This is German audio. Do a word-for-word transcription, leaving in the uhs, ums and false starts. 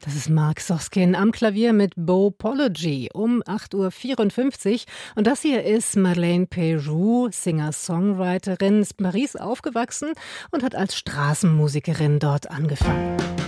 Das ist Mark Soskin am Klavier mit Bopology um acht Uhr vierundfünfzig. Und das hier ist Marlene Peyrou, Singer-Songwriterin, ist in Paris aufgewachsen und hat als Straßenmusikerin dort angefangen.